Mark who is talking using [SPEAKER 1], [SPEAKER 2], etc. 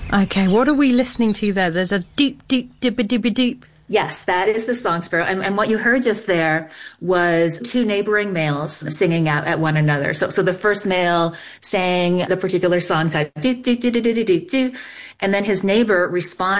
[SPEAKER 1] Okay, what are we listening to there? There's a deep, deep, dibba, dibba, deep.
[SPEAKER 2] Yes, that is the song sparrow. And what you heard just there was two neighboring males singing out at one another. So the first male sang the particular song type, do, do, do, do, do, do, do, do, and then his neighbor responded